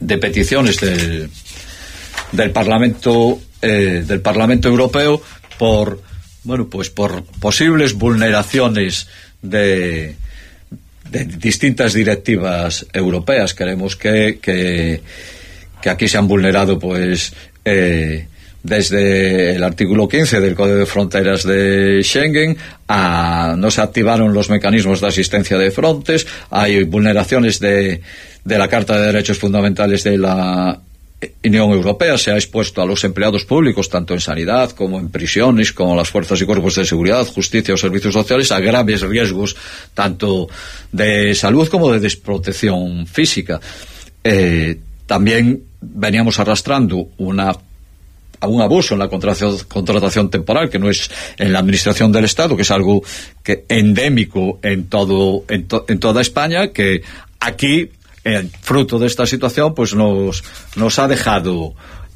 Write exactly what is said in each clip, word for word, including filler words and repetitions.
de peticiones del, del Parlamento eh, del Parlamento Europeo por, bueno, pues por posibles vulneraciones de de distintas directivas europeas. Creemos que, que, que aquí se han vulnerado pues eh, desde el artículo quince del Código de Fronteras de Schengen, a, no se activaron los mecanismos de asistencia de frontes, hay vulneraciones de, de la Carta de Derechos Fundamentales de la Unión Europea, se ha expuesto a los empleados públicos, tanto en sanidad como en prisiones, como las fuerzas y cuerpos de seguridad, justicia o servicios sociales, a graves riesgos tanto de salud como de desprotección física. Eh, también veníamos arrastrando una a un abuso en la contratación, contratación temporal, que no es en la administración del Estado, que es algo que endémico en todo en, to, en toda España, que aquí, eh, fruto de esta situación, pues nos nos ha dejado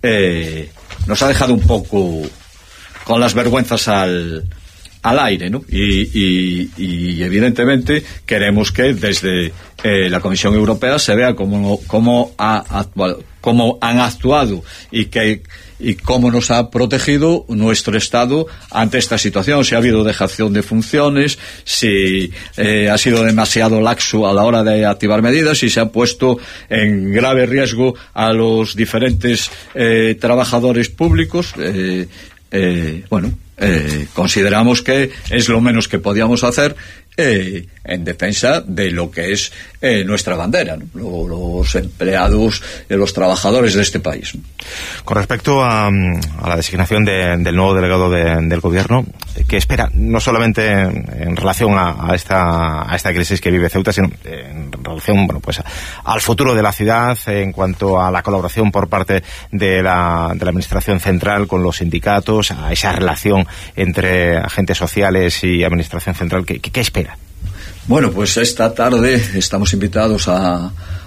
eh, nos ha dejado un poco con las vergüenzas al al aire, ¿no? Y, y, y evidentemente queremos que desde eh, la Comisión Europea se vea cómo, cómo, ha actuado, cómo han actuado y que y cómo nos ha protegido nuestro Estado ante esta situación, si ha habido dejación de funciones, si eh, ha sido demasiado laxo a la hora de activar medidas, si se ha puesto en grave riesgo a los diferentes eh, trabajadores públicos. Eh, eh, bueno, eh, consideramos que es lo menos que podíamos hacer Eh, en defensa de lo que es eh, nuestra bandera, ¿no? Los empleados, eh, los trabajadores de este país, ¿no? Con respecto a, a la designación de, del nuevo delegado de, del gobierno, ¿qué espera? No solamente en, en relación a, a esta a esta crisis que vive Ceuta, sino en relación, bueno, pues a, al futuro de la ciudad, en cuanto a la colaboración por parte de la, de la administración central con los sindicatos, a esa relación entre agentes sociales y administración central. ¿Qué, qué, qué espera? Bueno, pues esta tarde estamos invitados a,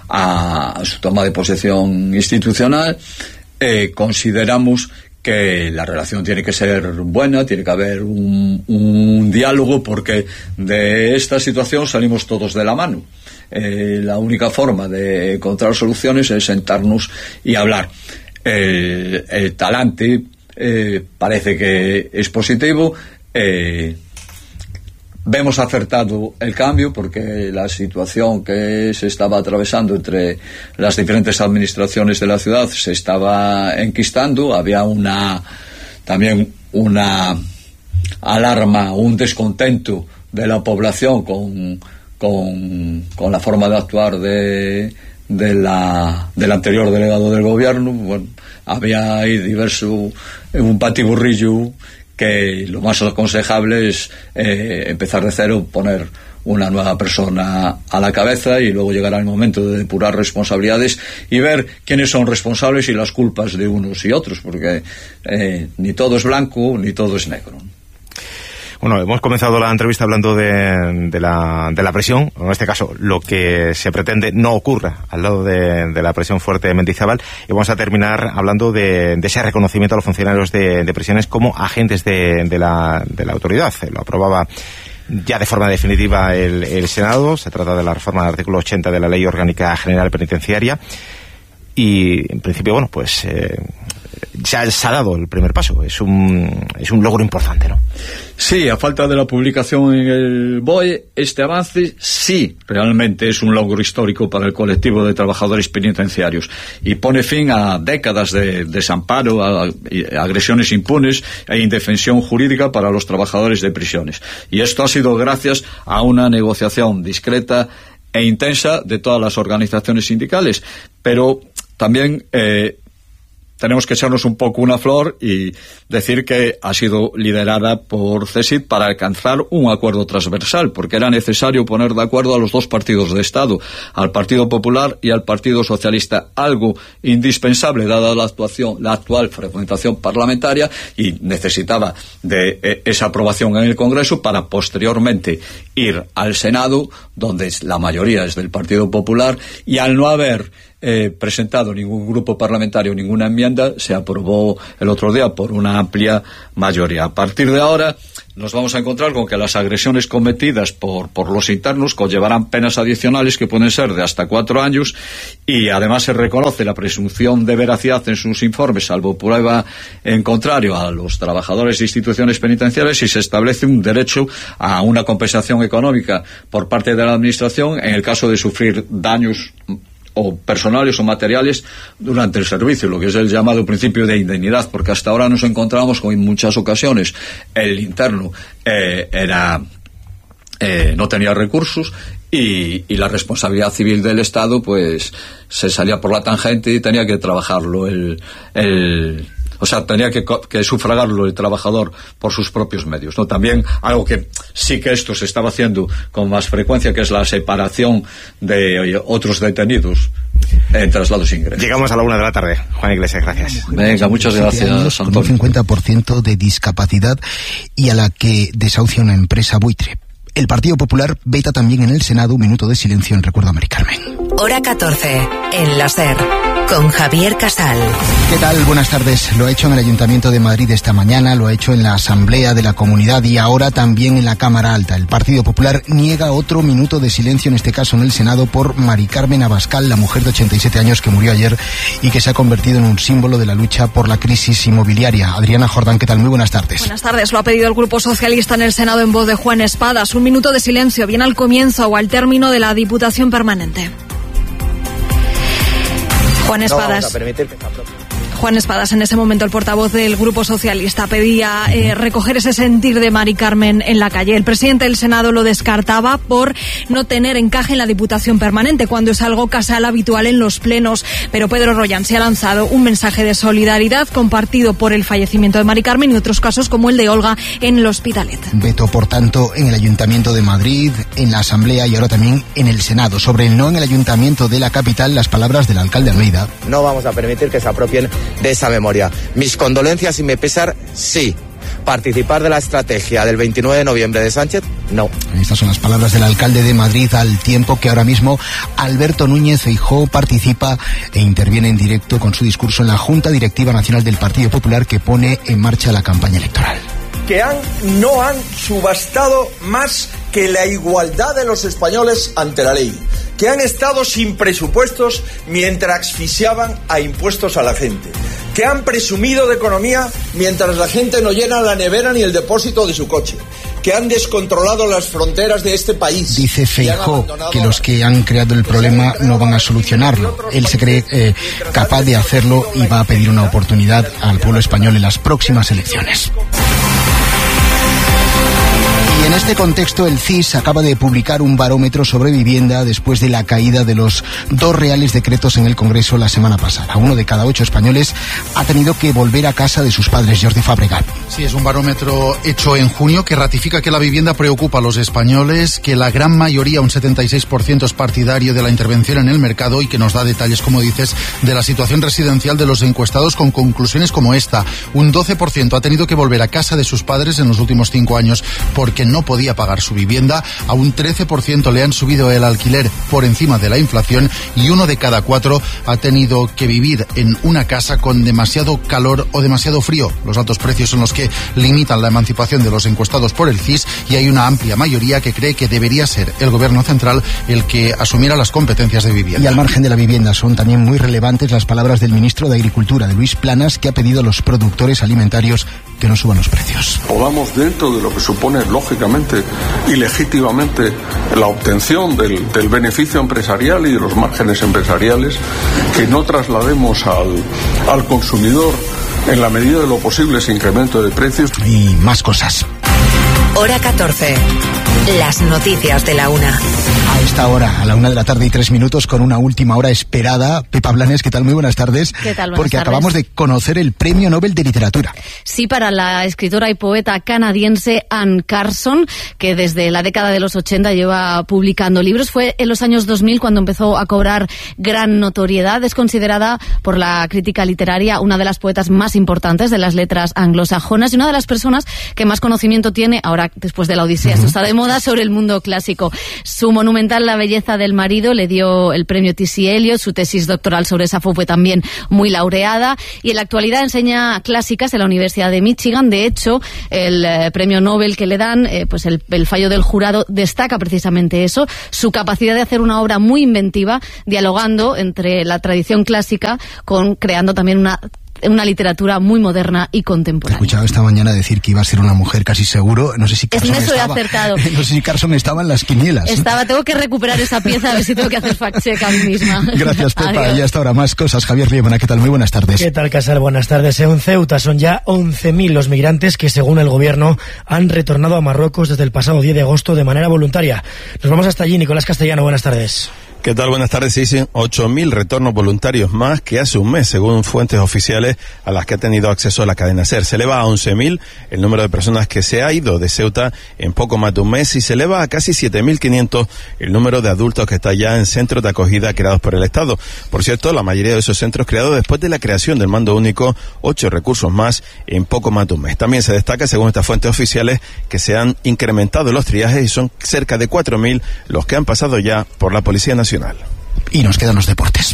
a su toma de posesión institucional. Eh, consideramos que la relación tiene que ser buena, tiene que haber un, un diálogo, porque de esta situación salimos todos de la mano. Eh, la única forma de encontrar soluciones es sentarnos y hablar. El, el talante eh, parece que es positivo. Eh, Vemos acertado el cambio, porque la situación que se estaba atravesando entre las diferentes administraciones de la ciudad se estaba enquistando. Había una también una alarma, un descontento de la población con con, con la forma de actuar de de la del anterior delegado del gobierno. Bueno, había ahí diverso un patiburrillo, que lo más aconsejable es eh, empezar de cero, poner una nueva persona a la cabeza, y luego llegará el momento de depurar responsabilidades y ver quiénes son responsables y las culpas de unos y otros, porque eh, ni todo es blanco ni todo es negro. Bueno, hemos comenzado la entrevista hablando de, de, la, de la presión. En este caso, lo que se pretende no ocurra al lado de, de la presión fuerte de Mendizábal. Y vamos a terminar hablando de, de ese reconocimiento a los funcionarios de, de prisiones como agentes de, de, la, de la autoridad. Lo aprobaba ya de forma definitiva el, el Senado. Se trata de la reforma del artículo ochenta de la Ley Orgánica General Penitenciaria. Y, en principio, bueno, pues eh, ya se ha dado el primer paso. Es un, es un logro importante, ¿no? Sí, a falta de la publicación en el B O E, este avance sí realmente es un logro histórico para el colectivo de trabajadores penitenciarios, y pone fin a décadas de desamparo, a, a agresiones impunes e indefensión jurídica para los trabajadores de prisiones. Y esto ha sido gracias a una negociación discreta e intensa de todas las organizaciones sindicales, pero también eh, tenemos que echarnos un poco una flor y decir que ha sido liderada por CESID para alcanzar un acuerdo transversal, porque era necesario poner de acuerdo a los dos partidos de Estado, al Partido Popular y al Partido Socialista, algo indispensable dada la actuación, la actual fragmentación parlamentaria, y necesitaba de eh, esa aprobación en el Congreso para posteriormente ir al Senado, donde la mayoría es del Partido Popular, y al no haber eh, presentado ningún grupo parlamentario ninguna enmienda, se aprobó el otro día por una amplia mayoría. A partir de ahora nos vamos a encontrar con que las agresiones cometidas por, por los internos conllevarán penas adicionales que pueden ser de hasta cuatro años, y además se reconoce la presunción de veracidad en sus informes, salvo prueba en contrario, a los trabajadores de instituciones penitenciarias, y se establece un derecho a una compensación económica por parte de la Administración en el caso de sufrir daños o personales o materiales durante el servicio, lo que es el llamado principio de indemnidad, porque hasta ahora nos encontramos con, en muchas ocasiones, el interno eh, era eh, no tenía recursos y, y la responsabilidad civil del Estado pues se salía por la tangente y tenía que trabajarlo el, el o sea, tenía que, que sufragarlo el trabajador por sus propios medios, ¿no? También algo que sí que esto se estaba haciendo con más frecuencia, que es la separación de oye, otros detenidos en traslados e ingresos. Llegamos a la una de la tarde. Juan Iglesias, gracias. Venga, muchas gracias, Antonio. Con un cincuenta por ciento de discapacidad y a la que desahucia una empresa buitre. El Partido Popular veta también en el Senado un minuto de silencio en recuerdo a Mari Carmen. Hora catorce, en la SER, con Javier Casal. ¿Qué tal? Buenas tardes. Lo ha hecho en el Ayuntamiento de Madrid esta mañana, lo ha hecho en la Asamblea de la Comunidad y ahora también en la Cámara Alta. El Partido Popular niega otro minuto de silencio, en este caso en el Senado, por Mari Carmen Abascal, la mujer de ochenta y siete años que murió ayer y que se ha convertido en un símbolo de la lucha por la crisis inmobiliaria. Adriana Jordán, ¿qué tal? Muy buenas tardes. Buenas tardes. Lo ha pedido el Grupo Socialista en el Senado en voz de Juan Espadas. Un minuto de silencio, bien al comienzo o al término de la Diputación Permanente. Juan Espadas. No Juan Espadas, en ese momento el portavoz del Grupo Socialista, pedía eh, recoger ese sentir de Mari Carmen en la calle. El presidente del Senado lo descartaba por no tener encaje en la Diputación Permanente, cuando es algo casual habitual en los plenos. Pero Pedro Rollán se ha lanzado un mensaje de solidaridad compartido por el fallecimiento de Mari Carmen y otros casos como el de Olga en el Hospitalet. Veto, por tanto, en el Ayuntamiento de Madrid, en la Asamblea y ahora también en el Senado. Sobre el no en el Ayuntamiento de la capital, las palabras del alcalde Almeida. No vamos a permitir que se apropien de esa memoria. Mis condolencias y mi pesar, sí. Participar de la estrategia del veintinueve de noviembre de Sánchez, no. Estas son las palabras del alcalde de Madrid, al tiempo que ahora mismo Alberto Núñez Feijóo participa e interviene en directo con su discurso en la Junta Directiva Nacional del Partido Popular, que pone en marcha la campaña electoral. Que han, no han subastado más que la igualdad de los españoles ante la ley, que han estado sin presupuestos mientras asfixiaban a impuestos a la gente, que han presumido de economía mientras la gente no llena la nevera ni el depósito de su coche, que han descontrolado las fronteras de este país. Dice Feijóo que los que han creado el problema no van a solucionarlo. Él se cree eh, capaz de hacerlo y va a pedir una oportunidad al pueblo español en las próximas elecciones. Y en este contexto, el C I S acaba de publicar un barómetro sobre vivienda después de la caída de los dos reales decretos en el Congreso la semana pasada. Uno de cada ocho españoles ha tenido que volver a casa de sus padres. Jordi Fabregat. Sí, es un barómetro hecho en junio que ratifica que la vivienda preocupa a los españoles, que la gran mayoría, un setenta y seis por ciento, es partidario de la intervención en el mercado y que nos da detalles, como dices, de la situación residencial de los encuestados, con conclusiones como esta. Un doce por ciento ha tenido que volver a casa de sus padres en los últimos cinco años porque no podía pagar su vivienda. A un trece por ciento le han subido el alquiler por encima de la inflación y uno de cada cuatro ha tenido que vivir en una casa con demasiado calor o demasiado frío. Los altos precios son los que limitan la emancipación de los encuestados por el C I S y hay una amplia mayoría que cree que debería ser el gobierno central el que asumiera las competencias de vivienda. Y al margen de la vivienda son también muy relevantes las palabras del ministro de Agricultura, de Luis Planas, que ha pedido a los productores alimentarios que no suban los precios. Podamos, dentro de lo que supone lógicamente y legítimamente la obtención del, del beneficio empresarial y de los márgenes empresariales, que no traslademos al, al consumidor en la medida de lo posible ese incremento de precios. Y más cosas. Hora catorce. Las noticias de la una. A esta hora, a la una de la tarde y tres minutos, con una última hora esperada. Pepa Blanes, ¿qué tal? Muy buenas tardes. ¿Qué tal? Buenas Porque tardes. Acabamos de conocer el Premio Nobel de Literatura. Sí, para la escritora y poeta canadiense Anne Carson, que desde la década de los ochenta lleva publicando libros. Fue en los años dos mil cuando empezó a cobrar gran notoriedad. Es considerada por la crítica literaria una de las poetas más importantes de las letras anglosajonas y una de las personas que más conocimiento tiene, ahora después de la Odisea, uh-huh. esto está de moda, moda sobre el mundo clásico. Su monumental La belleza del marido le dio el premio T C Eliot, su tesis doctoral sobre Safo fue también muy laureada y en la actualidad enseña clásicas en la Universidad de Michigan. De hecho, el eh, premio Nobel que le dan, eh, pues el, el fallo del jurado destaca precisamente eso, su capacidad de hacer una obra muy inventiva, dialogando entre la tradición clásica con creando también una una literatura muy moderna y contemporánea. He escuchado esta mañana decir que iba a ser una mujer casi seguro. No sé si Carson en eso estaba, he acertado. No sé si Carson estaba en las quinielas. Estaba, tengo que recuperar esa pieza, a ver si tengo que hacer fact-check a mí misma. Gracias, Pepa. Adiós. Y hasta ahora más cosas. Javier Liebona, ¿qué tal? Muy buenas tardes. ¿Qué tal, Casal? Buenas tardes. En Ceuta son ya once mil los migrantes que, según el gobierno, han retornado a Marruecos desde el pasado diez de agosto de manera voluntaria. Nos vamos hasta allí. Nicolás Castellano, buenas tardes. ¿Qué tal? Buenas tardes. Se dicen ocho mil retornos voluntarios más que hace un mes, según fuentes oficiales a las que ha tenido acceso a la cadena SER. Se eleva a once mil el número de personas que se ha ido de Ceuta en poco más de un mes y se eleva a casi siete mil quinientos el número de adultos que está ya en centros de acogida creados por el Estado. Por cierto, la mayoría de esos centros creados después de la creación del mando único, ocho recursos más en poco más de un mes. También se destaca, según estas fuentes oficiales, que se han incrementado los triajes y son cerca de cuatro mil los que han pasado ya por la Policía Nacional. Y nos quedan los deportes.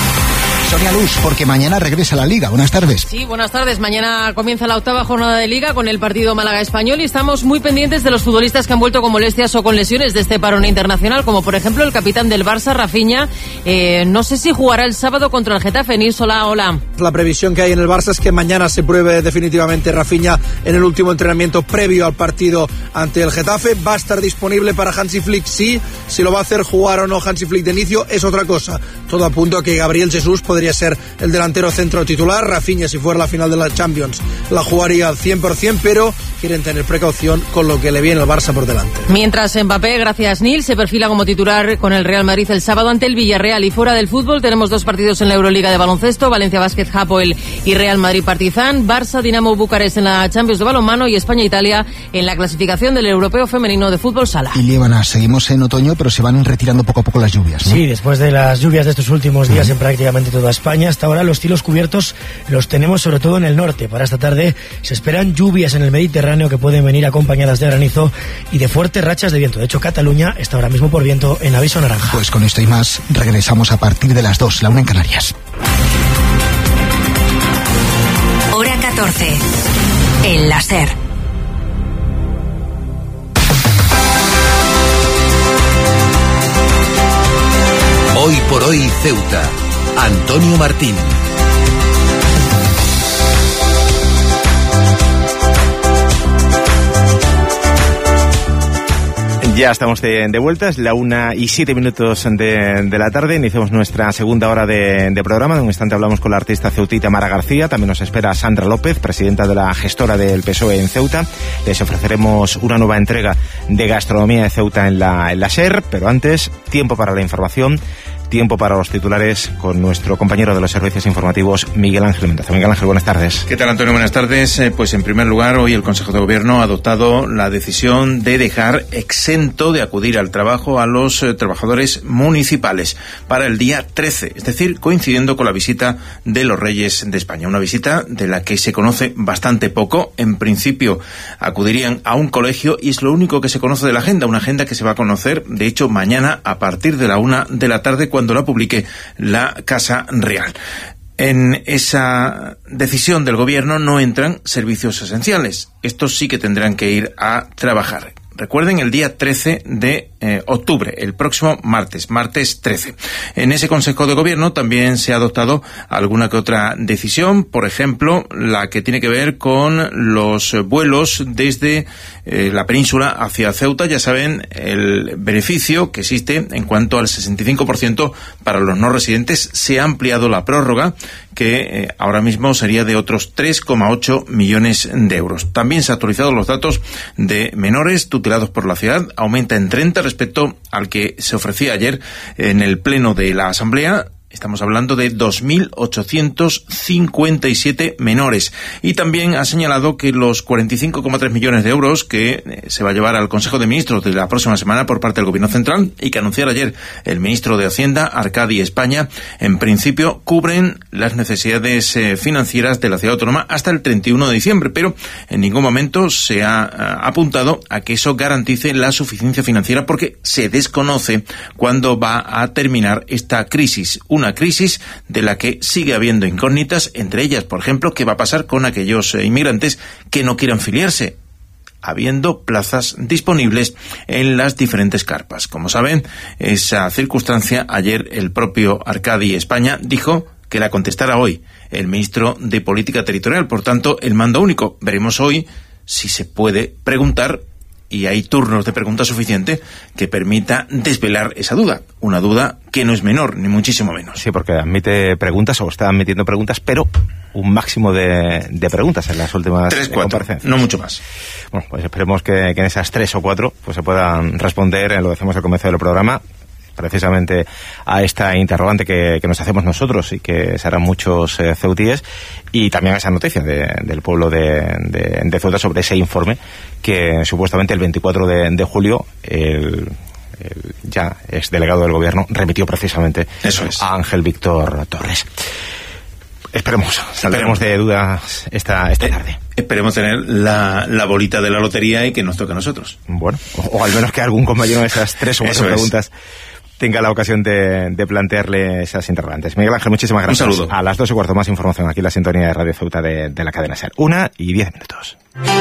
Sonia Luz, porque mañana regresa la Liga. Buenas tardes. Sí, buenas tardes. Mañana comienza la octava jornada de Liga con el partido Málaga-Español y estamos muy pendientes de los futbolistas que han vuelto con molestias o con lesiones de este parón internacional, como por ejemplo el capitán del Barça, Rafinha. Eh, no sé si jugará el sábado contra el Getafe. Nils, hola, hola. La previsión que hay en el Barça es que mañana se pruebe definitivamente Rafinha en el último entrenamiento previo al partido ante el Getafe. Va a estar disponible para Hansi Flick, sí. Si lo va a hacer jugar o no Hansi Flick de inicio es otra cosa. Todo apunta a que Gabriel Jesús podría ser el delantero centro titular. Rafinha, si fuera la final de la Champions, la jugaría al cien por ciento, pero quieren tener precaución con lo que le viene el Barça por delante. Mientras Mbappé, gracias Nil, se perfila como titular con el Real Madrid el sábado ante el Villarreal. Y fuera del fútbol tenemos dos partidos en la Euroliga de baloncesto: Valencia Basket Hapoel y Real Madrid Partizan, Barça Dinamo Bucarest en la Champions de balonmano y España Italia en la clasificación del Europeo Femenino de Fútbol Sala. Y Liebana, seguimos en otoño, pero se van retirando poco a poco las lluvias, ¿no? Sí, después de las lluvias de estos últimos días en prácticamente toda España, hasta ahora los cielos cubiertos los tenemos sobre todo en el norte. Para esta tarde se esperan lluvias en el Mediterráneo que pueden venir acompañadas de granizo y de fuertes rachas de viento. De hecho, Cataluña está ahora mismo por viento en aviso naranja. Pues con esto y más regresamos a partir de las dos, la una en Canarias. Hora catorce. El láser. Hoy por hoy Ceuta. Antonio Martín. Ya estamos de, de vuelta, es la una y siete minutos de, de la tarde. Iniciamos nuestra segunda hora de, de programa. En un instante hablamos con la artista ceutita Mara García. También nos espera Sandra López, presidenta de la gestora del P S O E en Ceuta. Les ofreceremos una nueva entrega de gastronomía de Ceuta en la, en la SER. Pero antes, tiempo para la información. Tiempo para los titulares con nuestro compañero de los servicios informativos, Miguel Ángel Mendoza. Miguel Ángel, buenas tardes. ¿Qué tal, Antonio? Buenas tardes. Eh, pues en primer lugar, hoy el Consejo de Gobierno ha adoptado la decisión de dejar exento de acudir al trabajo a los eh, trabajadores municipales para el día trece, es decir, coincidiendo con la visita de los Reyes de España. Una visita de la que se conoce bastante poco. En principio acudirían a un colegio y es lo único que se conoce de la agenda, una agenda que se va a conocer, de hecho, mañana a partir de la una de la tarde, cuando cuando la publique la Casa Real. En esa decisión del Gobierno no entran servicios esenciales. Estos sí que tendrán que ir a trabajar. Recuerden, el día trece de eh, octubre, el próximo martes, martes trece. En ese Consejo de Gobierno también se ha adoptado alguna que otra decisión, por ejemplo, la que tiene que ver con los vuelos desde eh, la península hacia Ceuta. Ya saben, el beneficio que existe en cuanto al sesenta y cinco por ciento para los no residentes. Se ha ampliado la prórroga, que eh, ahora mismo sería de otros tres coma ocho millones de euros. También se han actualizado los datos de menores tutelados por la ciudad. Aumenta en treinta respecto al que se ofrecía ayer en el pleno de la Asamblea. Estamos hablando de dos mil ochocientos cincuenta y siete menores. Y también ha señalado que los cuarenta y cinco coma tres millones de euros que se va a llevar al Consejo de Ministros de la próxima semana por parte del Gobierno Central y que anunciara ayer el ministro de Hacienda, Arcadi España, en principio cubren las necesidades eh, financieras de la ciudad autónoma hasta el treinta y uno de diciembre, pero en ningún momento se ha uh, apuntado a que eso garantice la suficiencia financiera porque se desconoce cuándo va a terminar esta crisis. Una crisis de la que sigue habiendo incógnitas, entre ellas, por ejemplo, qué va a pasar con aquellos eh, inmigrantes que no quieran filiarse, habiendo plazas disponibles en las diferentes carpas. Como saben, esa circunstancia, ayer el propio Arcadi España dijo que la contestara hoy el ministro de Política Territorial, por tanto, el mando único. Veremos hoy si se puede preguntar y hay turnos de pregunta suficiente que permita desvelar esa duda. Una duda que no es menor, ni muchísimo menos. Sí, porque admite preguntas o está admitiendo preguntas, pero un máximo de, de preguntas en las últimas tres, cuatro, comparecencias. No mucho más. Bueno, pues esperemos que, que en esas tres o cuatro pues se puedan responder, lo decimos al comienzo del programa, precisamente a esta interrogante que, que nos hacemos nosotros y que se harán muchos eh, ceutíes, y también a esa noticia de, del pueblo de, de, de Ceuta sobre ese informe que supuestamente el veinticuatro de julio el, el ya ex delegado del gobierno remitió precisamente Eso es. a Ángel Víctor Torres. Esperemos, saldremos de dudas esta, esta tarde. Eh, esperemos tener la, la bolita de la lotería y que nos toque a nosotros. Bueno, o, o al menos que algún compañero de esas tres o cuatro preguntas tenga la ocasión de, de plantearle esas interrogantes. Miguel Ángel, muchísimas gracias. Un saludo. A las dos y cuarto más información aquí en la sintonía de Radio Ceuta de, de la cadena SER. Una y diez minutos.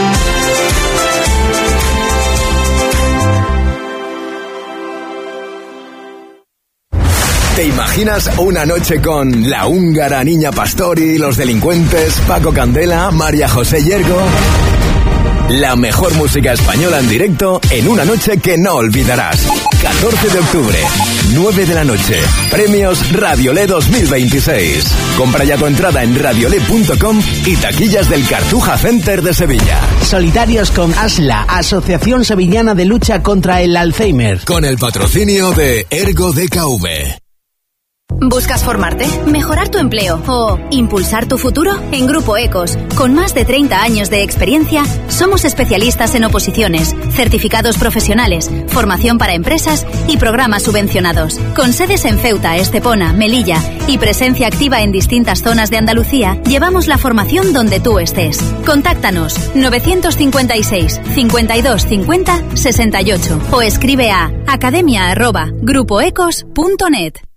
¿Te imaginas una noche con la húngara Niña Pastori, los delincuentes, Paco Candela, María José Yergo? La mejor música española en directo en una noche que no olvidarás. catorce de octubre, nueve de la noche. Premios Radiolé dos mil veintiséis. Compra ya tu entrada en radiolé punto com y taquillas del Cartuja Center de Sevilla. Solidarios con ASLA, Asociación Sevillana de Lucha contra el Alzheimer. Con el patrocinio de Ergo D K V. ¿Buscas formarte, mejorar tu empleo o impulsar tu futuro? En Grupo Ecos, con más de treinta años de experiencia, somos especialistas en oposiciones, certificados profesionales, formación para empresas y programas subvencionados. Con sedes en Ceuta, Estepona, Melilla y presencia activa en distintas zonas de Andalucía, llevamos la formación donde tú estés. Contáctanos novecientos cincuenta y seis, cincuenta y dos cincuenta, sesenta y ocho o escribe a academia arroba grupo ecos punto net.